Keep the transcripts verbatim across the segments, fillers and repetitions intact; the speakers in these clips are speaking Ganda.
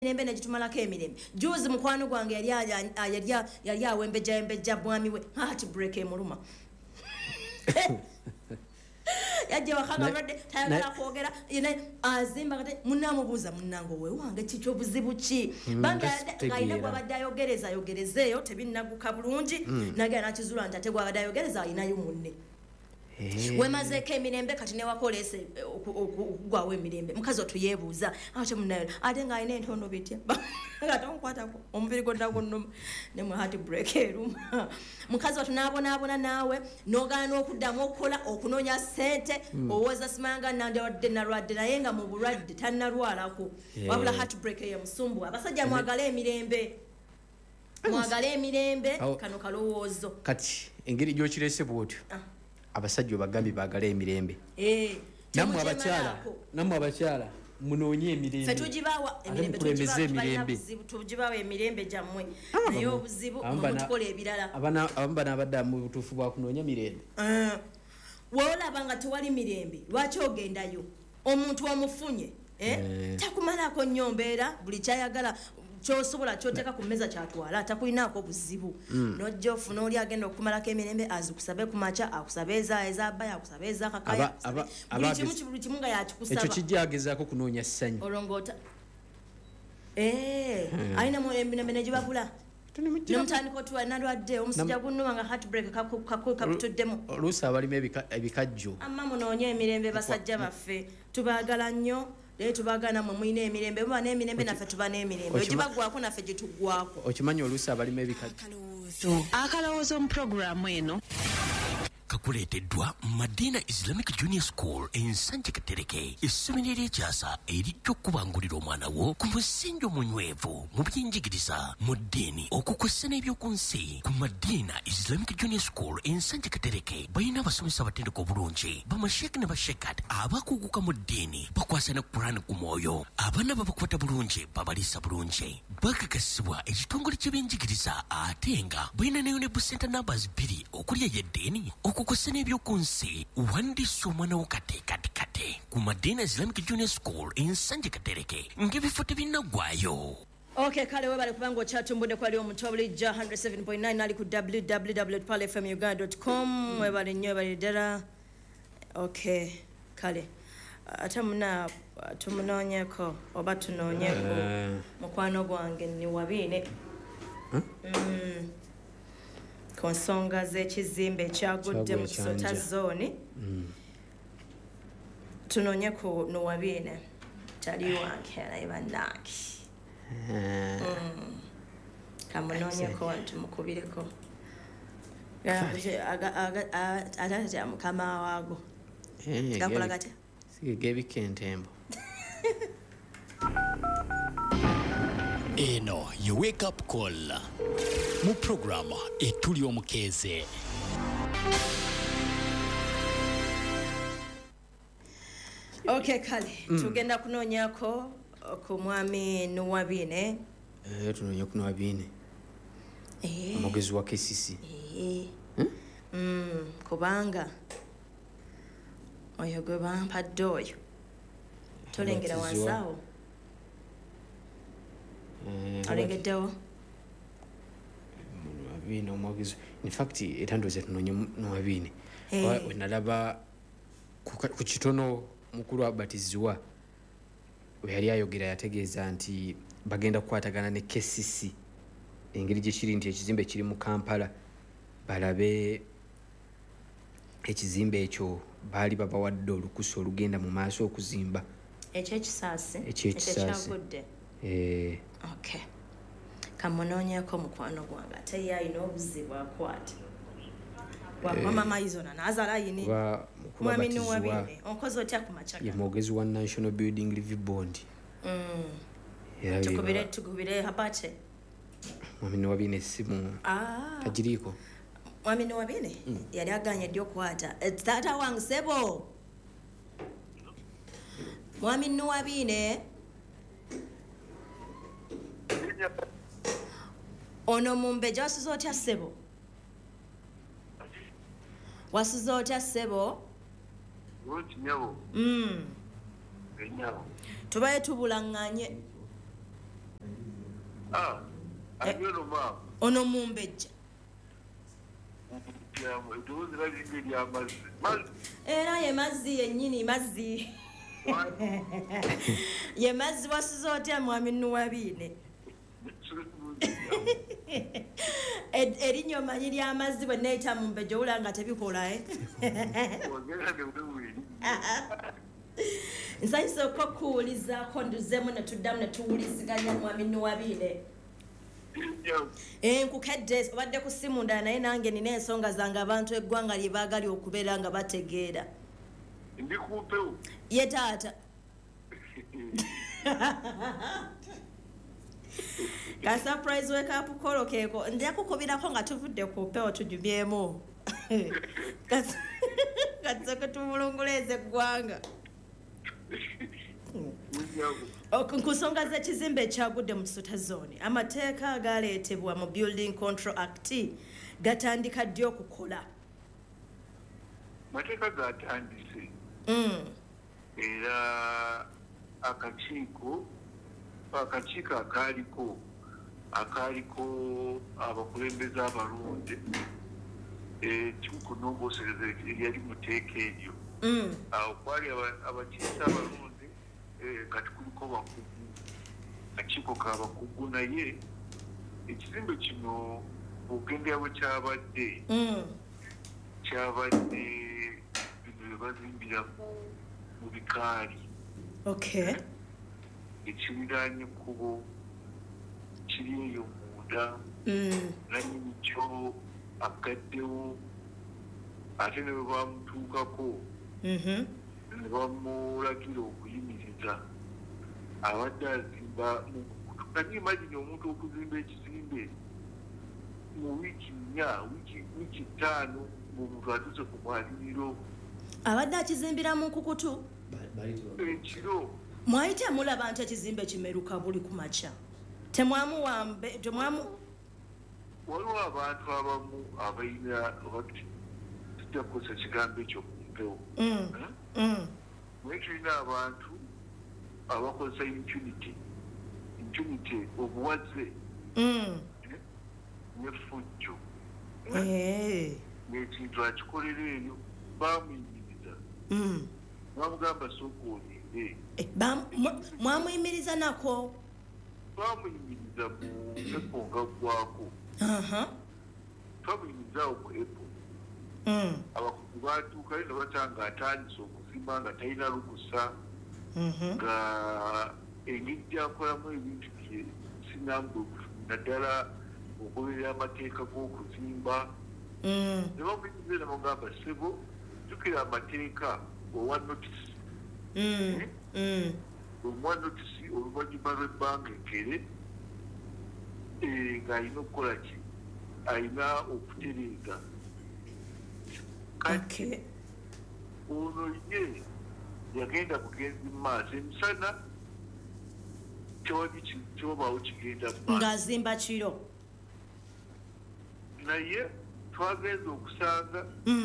Nembe na jitumalako emirembe. Juzi mukwano gwange yali yali yali awembeja embeja bwami we heart break emuluma. Yaje wakanga brade tayagala kwogera ine azimba kate munamubuza munango we wange kicho buzibu ki banga gaina kwa badayogereza yogerezeyo tebinaguka bulungi nage nakizula ntate kwa badayogereza inayo munne. Wemaze ke emirembe kati ne wakolese okugwawe emirembe mukazi otuyebuuza ate munayo ate nga ine ntono bitya ngatonkwata ko omubiri gondako nno ne mu heart break eruma mukazi otunabona abona nawe nogana okuddamu okukola okunonya sente owoza simanga nande wadde narwadde naye nga mu bulwadde tannalwalako wabula heart break ya musumbu abasajja mwagala emirembe mwagala emirembe kano kalowoozo kati engeri gyokirese bwotyo abasajja bagambi bagala emirembe eh namwe abakyala namwe abakyala munonye emirembe fe tujibawa emirembe tujibawa tujibawa emirembe jammwe naye obuzibu mutukola ebirala abana abamba nabadda mu butufu bwa kunonya mirembe eh wola banga tuwali mirembe lwachi ogendayo omuntu omufunye eh takumalako nnyombeera buli kyayagala chosobola choteka ku meza kyatwala atakuinako buzibu nojjo funa oli agenda okumalako emirembe azikusabe kumacha akusabeza ezabaya akusabeza kakaya buli kimu kibuli kimu nga yakikusaba ekyo kijagezako kunoonya ssanyu olongota eh aina mu emirembe nejibabula nomutandiko tuwa nalwadde omusajja gunnuma nga heart break kakutuddemu oluusi abalimu ebikajjo amma munoonye emirembe basajja baffe tubaagala nnyo leero tubagana mu mwine emirembe bwa n'emirembe naffe tuba n'emirembe ogibagwako naffe gitugwako okimanyi oluusi abalimu ebikajjo akalowoozo mu programu eno kakuleeteddwa Madina Islamic Junior School ensanje Katereke essomero ery'ekyasa erijja okubangulira omwana wo ku musingi omunywevu mu by'enjigiriza mu ddiini okukwessa n'ebyokunsi ku Madina Islamic Junior School ensanje Katereke balina abasomesa abatendeka obulungi bamasheki ne bashekat abakuguka mu ddiini bakwasa ne Qur'an ku mwoyo abaana babakwata bulungi babaliisa bulungi bakakasibwa ekitongole ky'ebyenjigiriza ate nga balina ne Unable Center numbers bbiri okuli ey'eddiini okukwasa n'ebyokunsi wandiisa omwana wo kate kate kate ku Madina Islamic Junior School ensanje Katereke ng'ebifo tebinaggwaayo. Okay, kale webale kubanga okyatumbudde kwali omuntu bulijja one oh seven point nine ali ku w w w dot pal f m uganda dot com webale nnyo webale ddala. Okay, kale ate muna tumunoonyeko oba tunoonyeko mukwano gwange ni wabiine ku nsonga z'ekizimbe ekyagudde mu Kisota zone tunoonye ku Nuwabiine tali wange naye bannange kamunoonyeko tumukubireko ate mukama waago gakola gatya gebikentembo eno ye wake up call mu programa etuli omukeeze. Okay, kale tugenda kunoonyako ku mwami Nuwabiine eh tunoonya ku Nuwabiine eh omugezi wa K C C eh mm kubanga oyo gwe bampadde oyo tolengera wansawo alengeddewo Nuwabiine omugezi in fact etandoze tunoonya Nuwabiine wenalaba ku kitono mukulu abatizibwa we yali ayogera yategeeza nti bagenda kukwatagana ne K C C engeri gye kiri nti ekizimbe kiri mu Kampala balabe ekizimbe ekyo baali babawadde olukusa olugenda mu maaso okuzimba ekyekisaasi ekyekyagudde eh okay kamunoonyeko mukwano gwange ate ye alina obuzibu akwata wa mama maizona nazala yini mwami Nuwabiine onkoze otya ku machaka ye mwogezi wa National Building Review Board mm tukubire tukubire habate mwami Nuwabiine simu ah tajiriko mwami Nuwabiine yali aganya ddyo kwata tata wange sebo mwami Nuwabiine ono mumbe jasuzo otya sebo wasuzo otya sebo Wochi nyabo mm nyabo tubaye tubulanganye Ah, ayero ma. Ono Mumbejja. Yamu, edozi lagi ya mazzi. Mazzi. Era ye mazzi yennyini mazzi. Ye mazzi wasuza otya mwami Nuwabine. Erinnya omanyi ly'amazzi bwe nneeyita Mumbejja owulira nga tebikola eh? Nsanyusa okukuwulizaako nduzeemu ne tuddamu ne tuwuliziganya mwami Nuwabine. Nkukedde obadde ku ssimu ndala naye nange nina ensonga zange abantu eggwanga lye baagali okubeera nga bategeera. Ndikumpewo. Ye taata. Ka surprise wake up call keeko ndya kukubirako nga tuvudde ku mpewo tujumyemu. Katsoke tumulunguleze eggwanga. Ku nsonga z'ekizimbe ekyagudde mu Suta Zone, amateeka agaleetebwa mu Building Control Act gatandika ddi okukola? Mateeka gatandise. Mm. Era akakiiko akakiiko akaaliko akaaliko abakulembeze abalonde kimu ku nnongoosereza eryali mu tteeka eryo. Awo kwali abakiise abalonde kati kuliko bakugu akakiiko k'abakugu naye ekizimbe kino ogendera bwe kyabadde kyabadde bino bye bazimbira mu bikaali. Okay. Ekiriraanye ekkubo kiri eyo munda nannyini kyo agaddewo ate ne bwe bamutuukako ne bamulagira okuyimiriza abadde azimba kati imagine omuntu okuzimba ekizimbe mu wiiki nnya wiiki ttaano ng'omuntu atuuse ku mwaliriro abadde akizimbira mu nkukutu ekiro. Mwayite mulaba nti ekizimbe kimeruka buli ku makya temwamuwambe temwamu waliwo abantu abamu abalina tujja kukozesa kigambo ekyo ku mpewo naye tulina abantu abakozesa impunity impunity obuwaze n'effujjo ng'ekintu akikolera eyo bamuyimiriza bamugamba sooka olinde. Mwamuyimiriza nako? Twamuyimiriza mu epo nga gwako. Twamuyimirizaawo ku epo. Abakugu baatuuka ne batanga atandise okuzimba nga talina lukusa nga engeri gy'akolamu ebintu bye sinambwe naddala okugoberera amateeka g'okuzimba. Ne bamuyimiriza ne bamugamba ssebo jjukira amateeka owa notisi. Omuwa notisi oluvannyuma lw'ebbanga eggere ng'alina okukola ki alina okutereeza kati ono ye yagenda bugenzi mu maaso emisana tewabaawo kigenda mu ng'azimba kiro naye twagenza okusanga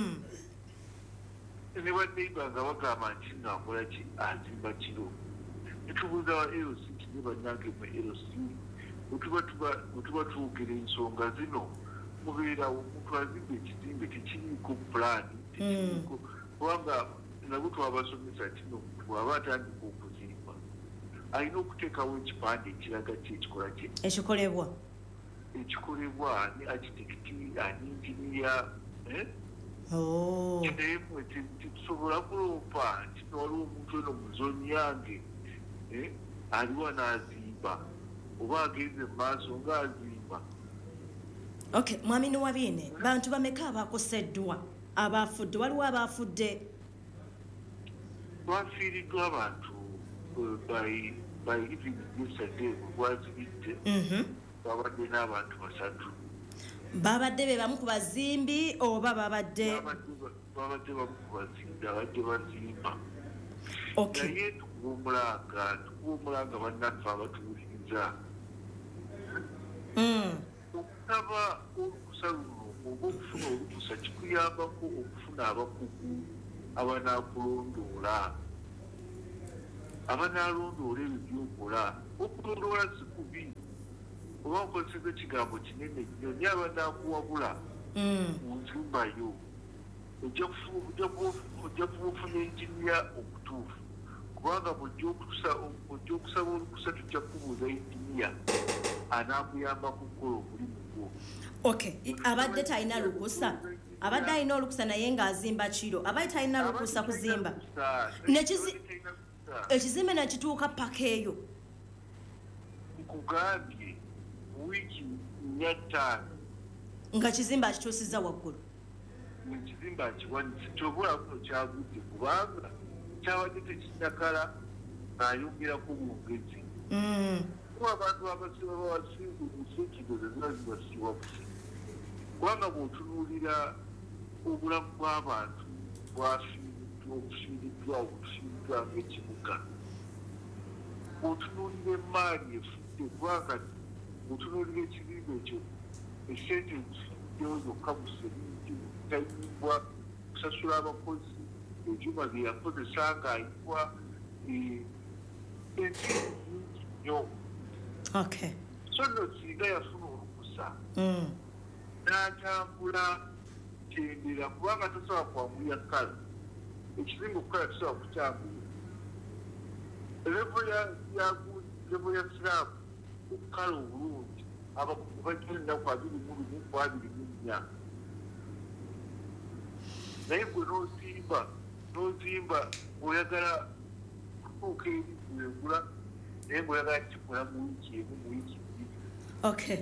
ne baneiba nga bagamba nti ng'akola ki azimba kiro netubuuza wa L C ne bannange mu L C bwe tuba twogera ensonga zino mubeerawo omuntu azimba ekizimbe tekiriiko pulaani tekiriiko kubanga nabwe twabasomesa nti nomuntu bw'aba atandika okuzimba alina okuteekawo ekipande ekiraga ki ekikola ki ekikolebwa ekikolebwa ni architect ani engineer kineemwe tetusobola kuloopa nti waliwo omuntu eno mu zooni yange aliwo n'azimba oba agenze mu maaso ng'azimba. Okay, mwami Nuwabine, bantu bameka abakoseddwa abafudde waliwo abafudde? Bafiiriddwa abantu by even yesterday gwazibidde babadde n'abantu basatu. Babadde be bamu ku bazimbi oba babadde babadde bamu ku bazimbi abadde bazimba. Okay. Naye tukuwumulanga tukuwumulanga bannaffe abatuwuliriza okusaba olukusa luno oba okufuna olukusa kikuyambako okufuna abakugu abanaakulondoola abanaalondoola ebyo byokola okulondoola si kubi oba okozesa ekigambo kinene nnyo naye abanaakuwabula mu nzimba yo ojja kufunye enjiniya okutuufu kubanga ojja okusaba olukusa tujja kubuuza enjiniya anaakuyamba kukola omulimu gwo. Okay, abadde talina lukusa abadde alina olukusa naye ng'azimba kiro abadde talina lukusa kuzimba ekizimbe nakituuka paka eyo nkugambye wiiki nnya ttaano nga kizimbe akituusiza waggulu ekizimbe akiwanise kyobulakuno kyagudde kubanga kyabadde tekinakala ng'ayongerako bwongezi kuba abantu abasiba bawasinga omusekidoze ziba zibasiwa busi kubanga bw'otunuulira obulamu bw'abantu bwafiiriddwa obufiiriddwa obufiiriddwa ng'ekibuga bw'otunuulira emaali efudde kubanga bw'otunuulira ekizimbe ekyo esente ezifuddewo zokka buseminti tayimbwa kusasula abakozi ebyuma bye yakozesa ng'ayiwa ensigo nyingi nnyo. Okay. So nno singa yafuna olukusa n'atambula tendera kubanga tosobola kwangulya kala ekizimbe okukala tosobola kutambula levo ya siraamu okukala obulungi abajja ennaku abiri mu lumu ku abiri mu nnya naye gwe n'ozimba n'ozimba ng'oyagala kutuuka eri gwengula naye ng'oyagala kikola mu wiiki emu mu wiiki bbiri. Okay.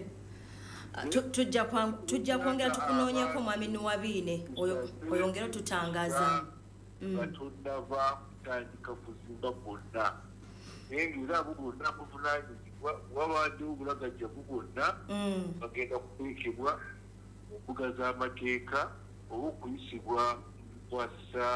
Tujja kwongera tukunoonyeko mwami Nuwabiine oyongera tutangaza batonnava kutandika kuzimba bwonna naye ng'era abo bonna buvunaanyizibwa wabaddewo obulagajja bu bwonna bagenda kuteekebwa mu mbuga z'amateeka oba okuyisibwa mubikwasa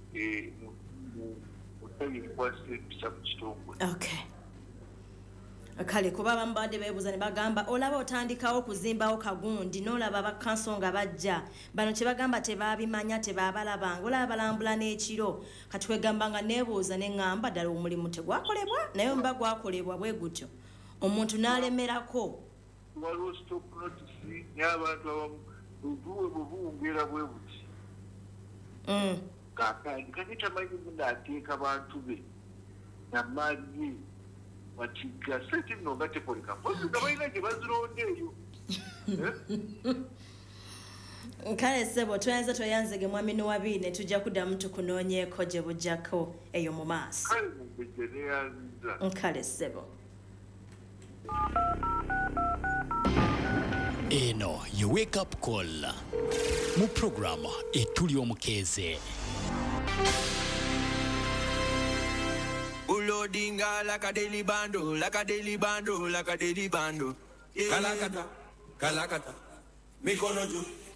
mu ttabi erikwasisa empisa mu kitongole. Okay. Kale kuba abamu badde beebuuza ne bagamba olaba otandikawo kuzimbawo kagundi n'olaba bakanso nga bajja bano kye bagamba tebaabimanya tebaabalabanga olaba balambula n'ekiro kati kwegamba nga neebuuza ne ŋŋamba ddala omulimu tegwakolebwa naye mba gwakolebwa bwe gutyo omuntu n'alemerako. Waliwo stop notice n'abantu abamu obuwe bwe buwungeera bwe buti kaakandi kati tamanyi munaateeka bantu be namaali ye batiga sente nno nga tekoleka mpozi nga balina gye bazironda eyo. Kale ssebo toyanze toyanzege mwami Nuwabiine tujja kuddamu tukunoonyeeko gye bujjako eyo mu maaso. Kale mugejje neyanziza. Kale ssebo. Eno ye wake up call mu program etuli omukeeze. Ulodinga like a daily bando, like a daily bando, like a daily bando. Yeah. Kalakata, kalakata, mikono juu.